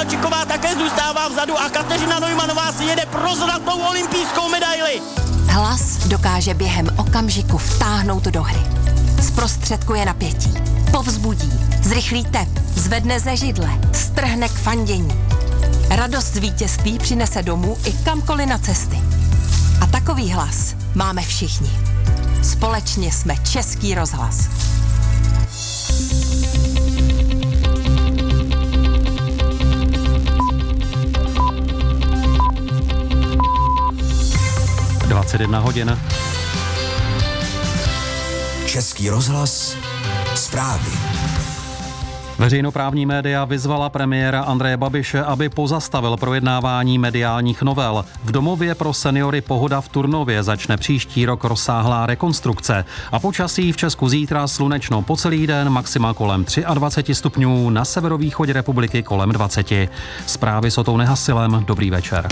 Kovalčiková také zůstává vzadu a Kateřina Neumannová si jede pro zlatou olympijskou medaili. Hlas dokáže během okamžiku vtáhnout do hry. Zprostředkuje napětí, povzbudí, zrychlí tep, zvedne ze židle, strhne k fandění. Radost z vítězství přinese domů i kamkoliv na cesty. A takový hlas máme všichni. Společně jsme Český rozhlas. hodin. Český rozhlas, zprávy. Veřejnoprávní média vyzvala premiéra Andreje Babiše, aby pozastavil projednávání mediálních novel. V domově pro seniory Pohoda v Turnově začne příští rok rozsáhlá rekonstrukce. A počasí v Česku zítra slunečno po celý den, maxima kolem 23 stupňů, na severovýchodě republiky kolem 20. Zprávy s Otou Nehasilem, dobrý večer.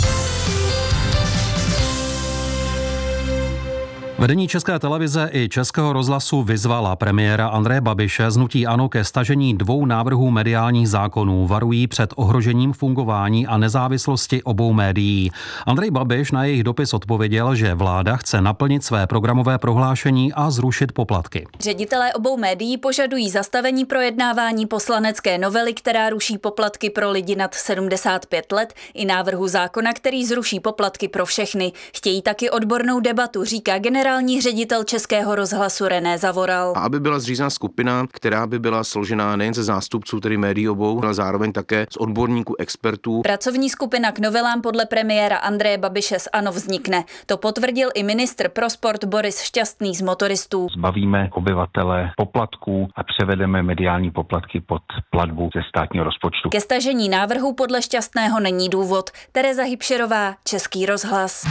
Vedení České televize i Českého rozhlasu vyzvala premiéra Andreje Babiše z hnutí ANO ke stažení 2 návrhů mediálních zákonů. Varují před ohrožením fungování a nezávislosti obou médií. Andrej Babiš na jejich dopis odpověděl, že vláda chce naplnit své programové prohlášení a zrušit poplatky. Ředitelé obou médií požadují zastavení projednávání poslanecké novely, která ruší poplatky pro lidi nad 75 let, i návrhu zákona, který zruší poplatky pro všechny. Chtějí taky odbornou debatu, říká generální ředitel Českého rozhlasu René Zavoral. A aby byla zřízena skupina, která by byla složená nejen ze zástupců, tedy médií obou, ale zároveň také z odborníků, expertů. Pracovní skupina k novelám podle premiéra Andreje Babiše z ANO vznikne. To potvrdil i ministr pro sport Boris Šťastný z Motoristů. Zbavíme obyvatele poplatků a převedeme mediální poplatky pod platbu ze státního rozpočtu. Ke stažení návrhu podle Šťastného není důvod. Tereza Hybšerová, Český rozhlas.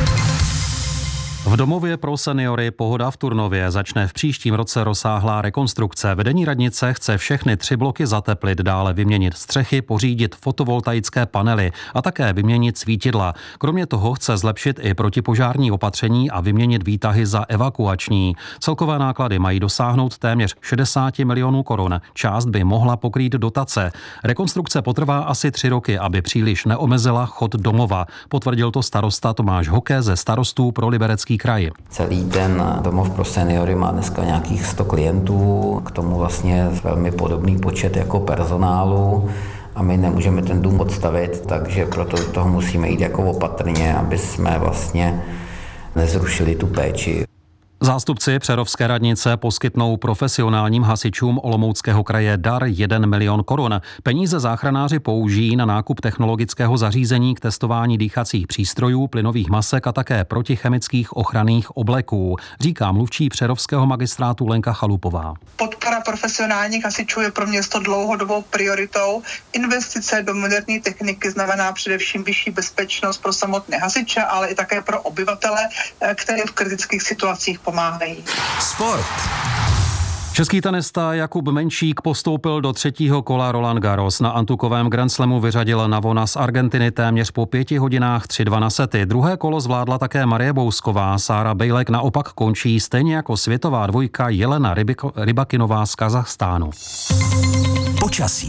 V domově pro seniory Pohoda v Turnově začne v příštím roce rozsáhlá rekonstrukce. Vedení radnice chce všechny 3 bloky zateplit, dále vyměnit střechy, pořídit fotovoltaické panely a také vyměnit svítidla. Kromě toho chce zlepšit i protipožární opatření a vyměnit výtahy za evakuační. Celkové náklady mají dosáhnout téměř 60 milionů korun. Část by mohla pokrýt dotace. Rekonstrukce potrvá asi 3 roky, aby příliš neomezila chod domova. Potvrdil to starosta Tomáš Hoke ze Starostů pro Liberecký kraj. Celý ten domov pro seniory má dneska nějakých 100 klientů, k tomu vlastně velmi podobný počet jako personálu a my nemůžeme ten dům odstavit, takže proto do toho musíme jít jako opatrně, aby jsme vlastně nezrušili tu péči. Zástupci Přerovské radnice poskytnou profesionálním hasičům Olomouckého kraje dar 1 milion korun. Peníze záchranáři použijí na nákup technologického zařízení k testování dýchacích přístrojů, plynových masek a také protichemických ochranných obleků, říká mluvčí Přerovského magistrátu Lenka Chalupová. Podpora profesionálních hasičů je pro město dlouhodobou prioritou. Investice do moderní techniky znamená především vyšší bezpečnost pro samotné hasiče, ale i také pro obyvatele, kterým v kritických situacích pomáhají. Sport. Český tenista Jakub Menšík postoupil do 3. kola Roland Garros. Na antukovém Grand Slamu vyřadil Navona z Argentiny téměř po 5 hodinách 3-2 na sety. Druhé kolo zvládla také Marie Bousková. Sára Bejlek naopak končí stejně jako světová dvojka Jelena Rybakinová z Kazachstánu. Počasí.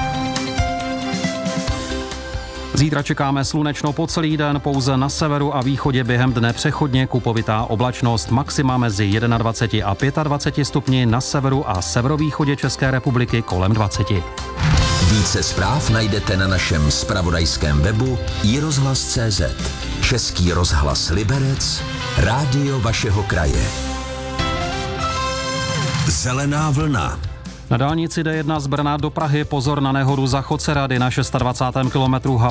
Zítra čekáme slunečno po celý den, pouze na severu a východě během dne přechodně kupovitá oblačnost, maxima mezi 21 a 25 stupni, na severu a severovýchodě České republiky kolem 20. Více zpráv najdete na našem zpravodajském webu iRozhlas.cz. Český rozhlas Liberec, rádio vašeho kraje. Zelená vlna. Na dálnici D1 z Brna do Prahy pozor na nehodu za Chocerady na 26. kilometru